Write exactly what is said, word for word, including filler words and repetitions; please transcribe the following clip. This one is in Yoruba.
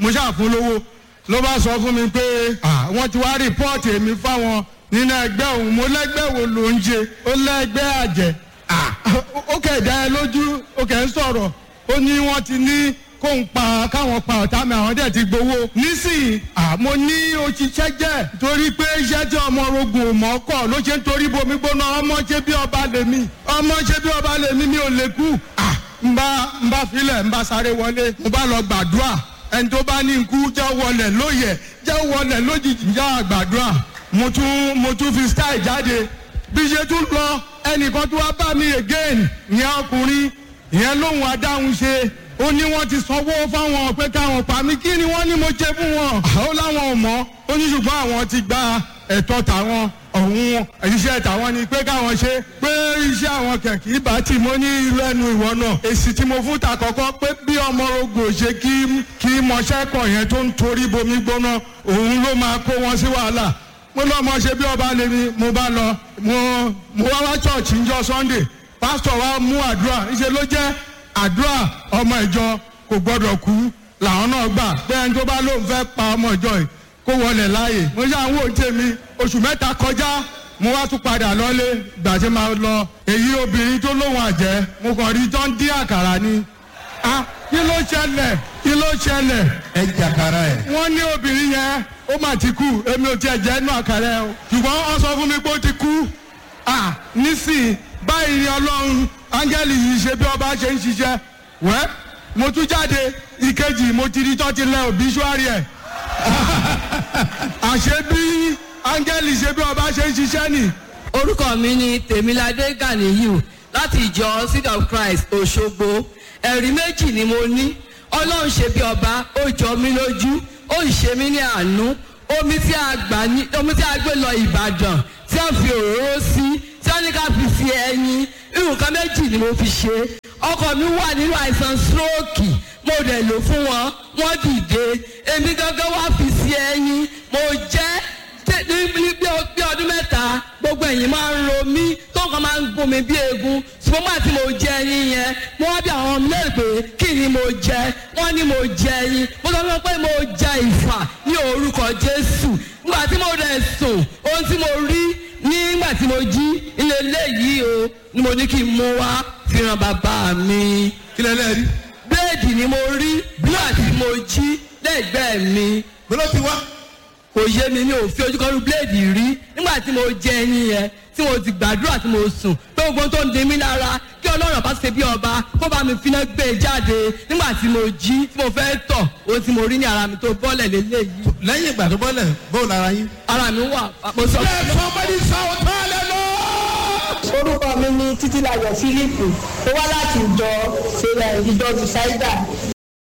mo ṣàfún lówó ló bá sọ fún mi pé wọ́n ti wá rìpọ́ọ̀tì èmi fáwọn nínú ẹgbẹ́ òun. Mo lẹ́gbẹ́ wo ló ń ṣe? Ó lẹ́gbẹ́ àjẹ́. Ó kẹ̀ dá ẹ lójú, ó kẹ̀ ń sọ̀rọ̀, ó ní wọ́n ti ní kó ń pa káwọn pa ọ̀tá mi, àwọn dẹ̀ ti gbowó. Nísìnyí mo ní òṣìṣẹ́ jẹ́ torí pé iṣẹ́ tí ọmọ orogun ò mọ̀ kọ̀ ló ṣe ń torí bomi gbóná. Ọmọ ṣe bí ọba lèmi, ọmọ ṣe bí ọba lèmi, mi ò lè kú. n bá n bá filẹ̀ n bá sáré wọlé, mo bá lọ gbàdúrà. Ẹni tó bá ní ikú jẹ́ wọlé lóye, jẹ́ wọlé lójijì, jẹ́ àgbàdúrà. Mo tún mo tún fi style jáde. Bí ṣe tún lọ ẹnìkan tó wá bá mi again, ìyẹn ọkùnrin ìyẹn lóhùn adáhùn ṣe. Ó ní wọ́n ti sanwó fáwọn pé káwọn pa mí. Kí ni wọ́n ní mo ṣe fún wọn? Ó láwọn ò mọ̀. Ó ní ṣùgbọ́n àwọn ti gba ẹ̀tọ́ tàwọn. Ọ̀hún iṣẹ́ tàwọn ni pé káwọn ṣe pé iṣẹ́ àwọn kẹ̀kẹ́ ìbá tí mo ní irú ẹnu ìwọ náà. Èsì tí mo fún ta kọ́kọ́ pé bí ọmọ ogun ṣe kí kí mọṣẹ́ kọ̀ yẹn tó ń torí bomi gbóná, òun ló máa kó wọn sí wàhálà. Mo lọ́mọ ṣe bí ọba lèmi, mo bá lọ mo mo wá wá church ńjọ́ Sunday. Pásítọ̀ wa mú àdúrà, ìṣe ló jẹ́ àdúrà ọmọ ìjọ kò gbọdọ̀ kú làwọn náà gbà pé ẹni tó bá lóun fẹ́ pa ọmọ ìjọ yìí kó wọlé láàyè. Mo ṣe àwọn òǹtẹ̀ mi oṣù mẹ́ta kọjá, mo wá tún padà lọ́lé gbà tí máa lọ. Èyí obìnrin tó lóun àjẹ́, mo kàn rí tó ń dín àkàrà ni. Ah, kí ló ṣẹlẹ̀? Kí ló ṣẹlẹ̀? Ẹ jàkàrà ẹ̀. Wọ́n ní obìnrin yẹn ó mà ti kú, èmi ò tiẹ̀ jẹ́ inú àkàrà ẹ̀ o. Ṣùgbọ́n wọ́n sọ fún mi pé ó ti kú. Ah, nísìnyí báyìí ni Ọlọ́run áńgẹ́lì yìí ṣe bí ọba ṣe ń ṣiṣẹ́. Wẹ́ mo tún jáde ìkejì, mo ti rí tó ti lẹ òbíṣúárì ẹ̀. Àṣé bí áńgẹ́lì ṣe bí ọba ṣe ń ṣiṣẹ́ nì. Orúkọ mi ni Tèmiládé Ganiyu láti ìjọ Seed of Christ Òṣogbo. Ẹ̀rí méjì ni mo ní. Ọlọ́run ṣe bí ọba, ó jọ mí lójú, ó ṣe mí ní àánú. Omi tí a gbà ní omi tí a gbé lọ Ìbàdàn tí a fi òróró sí, tí wọ́n ní ká fi fi ẹyin. Nǹkan méjì ni mo fi ṣe. Ọkọ mi wà nínú àìsàn stroke, mo dẹ̀ lò fún wọn, wọ́n dìde. Èmi gángan wá fi sí ẹyin, mo jẹ́ bí ọdún mẹ́ta gbogbo ẹ̀yìn máa ń ro mí, tó nǹkan máa ń gún mi bí eegun. Ṣùgbọ́n máa tí mo jẹ ẹyin yẹn, mo wá bí àwọn ọmọ lẹ́rìí pé kí ni mo jẹ? Wọ́n ní mo jẹ ẹyin. Mo sọ fún wọn pé mo jẹ ìfà ní orúkọ Jésù. Nígbà tí mo rẹ̀ sùn, ohun tí mo rí nígbà tí mo jí ilé eléyìí o ni mo ní kí n mú wá fi ràn bàbá mi. Kí lẹ lẹ́ẹ̀rí? Bíléèdì ni mo rí nígbà tí mo jí lẹ́gbẹ̀ẹ́ mi. Bọ́lá ti wá. Kò yé mi, mi ò fi ojú kan rú bíléèdì rí nígbà tí mo jẹ ẹyin yẹn, tí mo ti gbàdúrà tí mo sùn pé gbogbo tó ń di mí lára kí Ọlọ́run bá ṣe bí ọba kó bá mi finá gbé e jáde. Nígbà tí mo jí tí mo fẹ́ tọ̀, ohun tí mo rí ní ara mi tó bọ́lẹ̀ lélẹ́yìí. Lẹ́yìn ìgbà tó bọ́lẹ̀ bóun lára yín. Ara mi wà, mo sọ. Let somebody shout hallelujah. Orúkọ mi ni Títílayọ̀ Fílípù, ó wá láti ìjọ ìjọ Bùsáídà